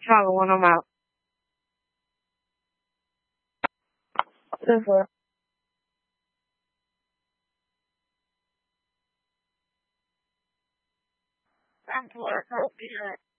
Ciao, buono ma sıfır. Ben bu arada okuyorum.